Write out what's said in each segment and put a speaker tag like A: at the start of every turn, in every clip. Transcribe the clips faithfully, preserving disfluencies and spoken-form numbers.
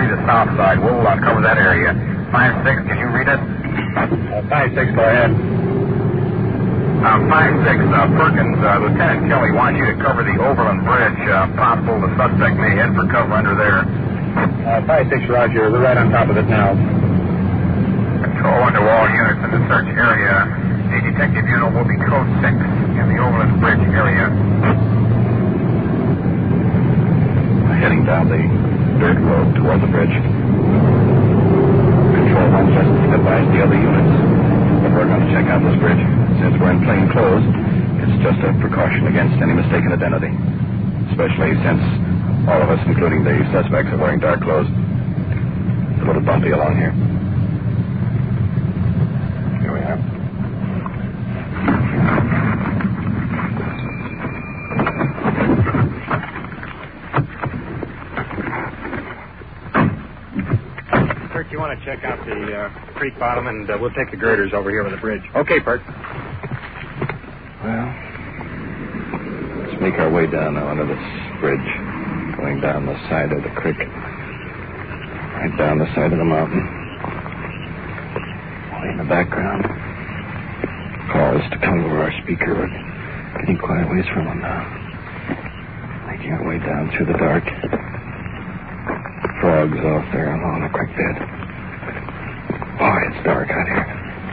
A: be the south side. We'll uh, cover that area. five six, can you read it?
B: Uh, five six, go ahead.
A: Uh, five six, uh, Perkins, uh, Lieutenant Kelly wants you to cover the Overland Bridge. Uh, possible the suspect may head for cover under there.
B: Uh, five six, Roger. We're right on top of it now.
A: Control under all units in the search area. A detective unit will be code six in the Overland Bridge area.
C: Heading down the dirt road toward the bridge. Control one just advised the other units that we're going to check out this bridge. Since we're in plain clothes, it's just a precaution against any mistaken identity. Especially since all of us, including the suspects, are wearing dark clothes. It's a little bumpy along here. Here we are.
B: Perk, you want to check out the uh, creek bottom, and uh, we'll take the girders over here with the bridge. Okay, Perk.
C: Well, let's make our way down now under this bridge, going down the side of the creek, right down the side of the mountain. Way in the background, calls to come over our speaker. We're getting quite a ways from them now. Making our way down through the dark. Frogs off there along the creek bed. Boy, it's dark out here.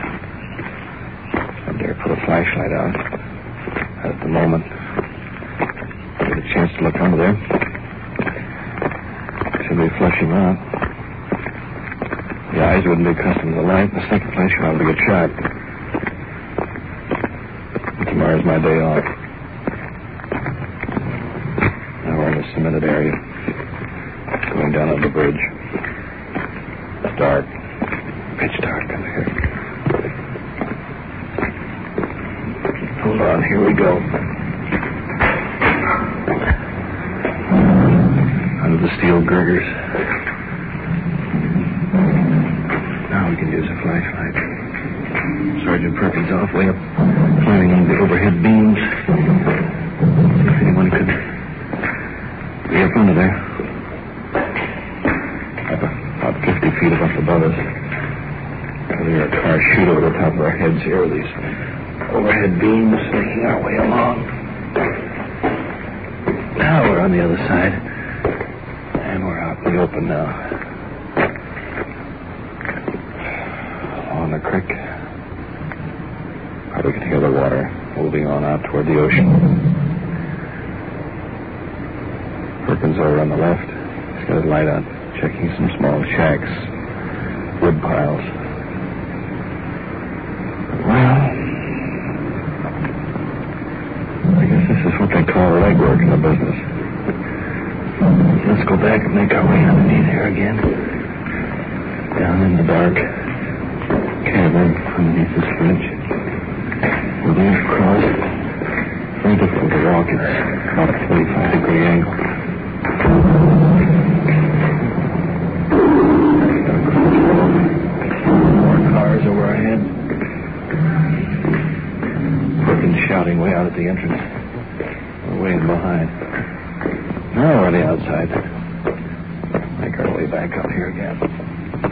C: I dare put a flashlight out. At the moment, I get a chance to look under there. Should be flushing out. The eyes wouldn't be accustomed to the light. In the second place, you're liable to get shot. And tomorrow's my day off. Now we're in a cemented area. Going down on the bridge. It's dark. Pitch dark under here. Hold on, here we go. Under the steel girders. Now we can use a flashlight. Sergeant Perkins off way up, climbing on the overhead beams. See if anyone could be up under there. Up about fifty feet up above us. Having our car shoot over the top of our heads here with these overhead beams, making our way along. Now we're on the other side. And we're out in the open now. On the creek. Probably can hear the water moving on out toward the ocean. Perkins over on the left. He's got his light on, checking some small shacks, wood piles. Well, I guess this is what they call legwork in the business. Let's go back and make our way underneath here again. Down in the dark cavern underneath this bridge. We're going across. Very difficult to walk. It's about a forty-five degree angle. More cars over our head. Perkins shouting way out at the entrance. We're way in behind. Now we're on the outside. Make our way back up here again.